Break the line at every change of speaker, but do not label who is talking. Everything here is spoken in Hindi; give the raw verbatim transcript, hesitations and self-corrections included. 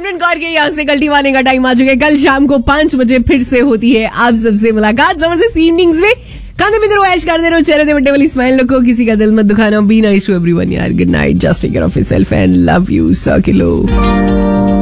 सिमरन कौर के यहाँ से कल दीवाने का टाइम आ चुका है। कल शाम को पांच बजे फिर से होती है आप सबसे मुलाकात जबरदस्त इवनिंग्स में। कांधे में ऐश कर दे रहो, चेहरे पे बड्डे वाली स्माइल रखो, किसी का दिल मत दुखाना। बी नाइस टू एवरीवन यार। Good night, just take care of yourself and love you सौ किलो।